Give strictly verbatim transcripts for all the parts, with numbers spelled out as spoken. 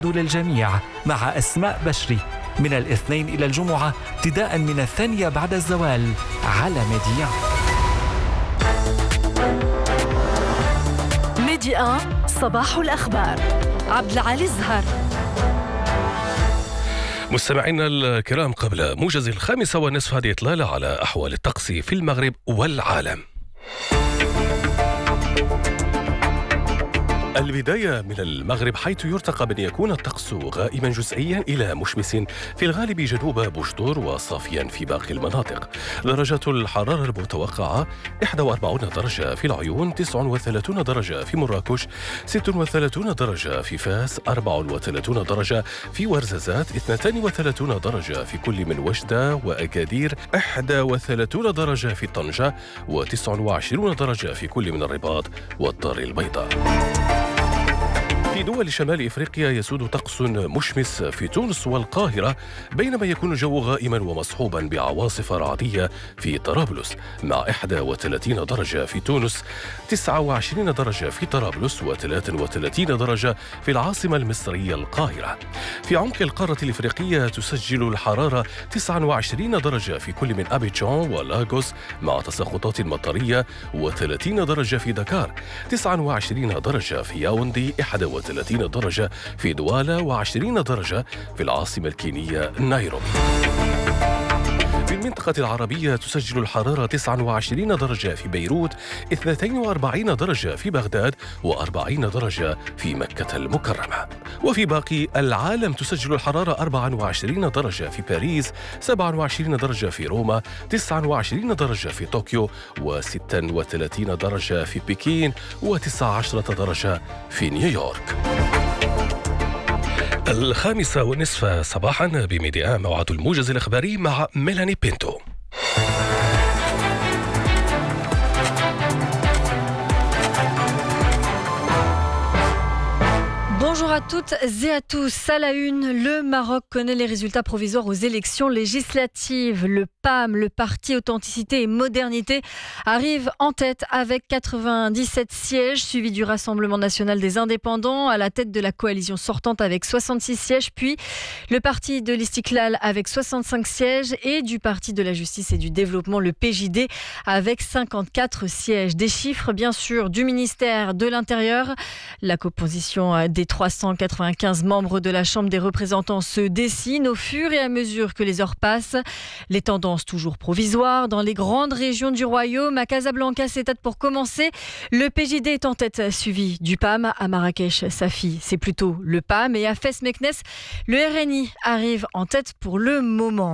للجميع مع أسماء بشري من الاثنين إلى الجمعة ابتداء من الثانية بعد الزوال على ميديا. ميديا صباح الأخبار. عبد العالي الزهر. مستمعينا الكرام، قبل موجز الخامسة والنصف هذه إطلالة على أحوال الطقس في المغرب والعالم. البداية من المغرب، حيث يرتقب أن يكون الطقس غائما جزئيا إلى مشمس في الغالب جنوب بوجدور وصافيا في باقي المناطق. درجات الحرارة المتوقعة واحد وأربعين درجة في العيون، تسعة وثلاثين درجة في مراكش، ستة وثلاثين درجة في فاس، أربعة وثلاثين درجة في ورزازات، اثنين وثلاثين درجة في كل من وجدة وأكادير، واحد وثلاثين درجة في طنجة، وتسعة وعشرين درجة في كل من الرباط والدار البيضاء. في دول شمال إفريقيا يسود طقس مشمس في تونس والقاهرة، بينما يكون الجو غائما ومصحوبا بعواصف رعدية في طرابلس مع واحد وثلاثين درجة في تونس، تسعة وعشرين درجة في طرابلس، وثلاثة وثلاثين درجة في العاصمة المصرية القاهرة. في عمق القارة الإفريقية تسجل الحرارة تسعة وعشرين درجة في كل من أبيجان ولاغوس مع تساقطات مطرية، وثلاثين درجة في دكار، تسعة وعشرين درجة في ياوندي، واحد وثلاثين درجة في دوالا، وعشرين درجة في العاصمة الكينية نيروبي. في المنطقة العربية تسجل الحرارة تسعة وعشرين درجة في بيروت، اثنين وأربعين درجة في بغداد، وأربعين درجة في مكة المكرمة. وفي باقي العالم تسجل الحرارة أربعة وعشرين درجة في باريس، سبعة وعشرين درجة في روما، تسعة وعشرين درجة في طوكيو، وستة وثلاثين درجة في بكين، وتسعة عشر درجة في نيويورك. الخامسة والنصف صباحا بميديا، موعد الموجز الإخباري مع ميلاني بينتو. Bonjour à toutes et à tous. À la une, le Maroc connaît les résultats provisoires aux élections législatives. Le P A M, le Parti Authenticité et Modernité, arrive en tête avec quatre-vingt-dix-sept sièges, suivi du Rassemblement National des Indépendants à la tête de la coalition sortante avec soixante-six sièges, puis le Parti de l'Istiklal avec soixante-cinq sièges et du Parti de la Justice et du Développement, le P J D, avec cinquante-quatre sièges. Des chiffres, bien sûr, du ministère de l'Intérieur. La composition des trois cent quatre-vingt-quinze membres de la Chambre des représentants se dessinent au fur et à mesure que les heures passent. Les tendances toujours provisoires dans les grandes régions du royaume. À Casablanca, c'est tête pour commencer. Le P J D est en tête, suivi du P A M. À Marrakech, Safi, c'est plutôt le P A M. Et à Fès-Meknès, le R N I arrive en tête pour le moment.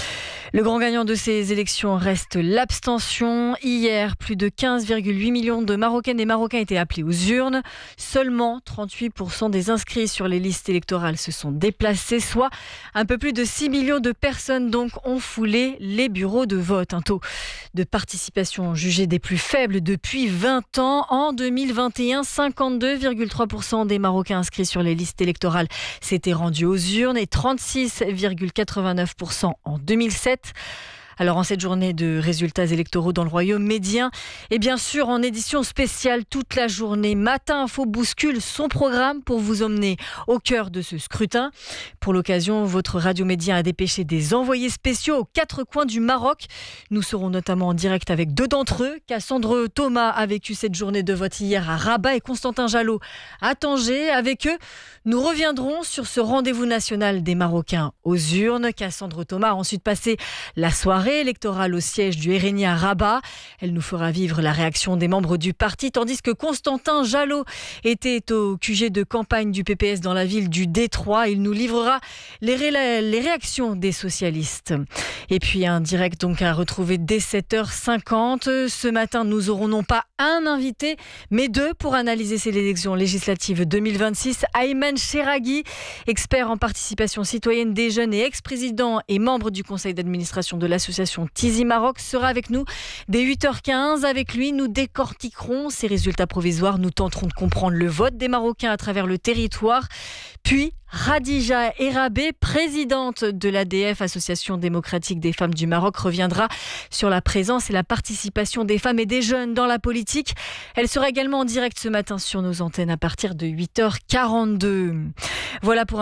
Le grand gagnant de ces élections reste l'abstention. Hier, plus de quinze virgule huit millions de Marocaines et Marocains étaient appelés aux urnes. Seulement trente-huit pour cent des inscrits sur les listes électorales se sont déplacés, soit un peu plus de six millions de personnes donc ont foulé les bureaux de vote. Un taux de participation jugé des plus faibles depuis vingt ans. En deux mille vingt et un, cinquante-deux virgule trois pour cent des Marocains inscrits sur les listes électorales s'étaient rendus aux urnes et trente-six virgule quatre-vingt-neuf pour cent en deux mille sept. Alors en cette journée de résultats électoraux dans le royaume médien, et bien sûr en édition spéciale toute la journée, Matin Info bouscule son programme pour vous emmener au cœur de ce scrutin. Pour l'occasion, votre radio médien a dépêché des envoyés spéciaux aux quatre coins du Maroc. Nous serons notamment en direct avec deux d'entre eux. Cassandre Thomas a vécu cette journée de vote hier à Rabat et Constantin Jalot à Tanger. Avec eux, nous reviendrons sur ce rendez-vous national des Marocains aux urnes. Cassandre Thomas a ensuite passé la soirée électorale au siège du R N I à Rabat. Elle nous fera vivre la réaction des membres du parti, tandis que Constantin Jalot était au Q G de campagne du P P S dans la ville du Détroit. Il nous livrera les, ré- les réactions des socialistes. Et puis un direct donc à retrouver dès sept heures cinquante. Ce matin, nous aurons non pas un invité, mais deux pour analyser ces élections législatives deux mille vingt-six. Ayman Cheraghi, expert en participation citoyenne des jeunes et ex-président et membre du conseil d'administration de l'association l'association Tizi Maroc, sera avec nous dès huit heures quinze. Avec lui, nous décortiquerons ces résultats provisoires. Nous tenterons de comprendre le vote des Marocains à travers le territoire. Puis, Radija Erabé, présidente de l'A D F, Association démocratique des femmes du Maroc, reviendra sur la présence et la participation des femmes et des jeunes dans la politique. Elle sera également en direct ce matin sur nos antennes à partir de huit heures quarante-deux. Voilà pour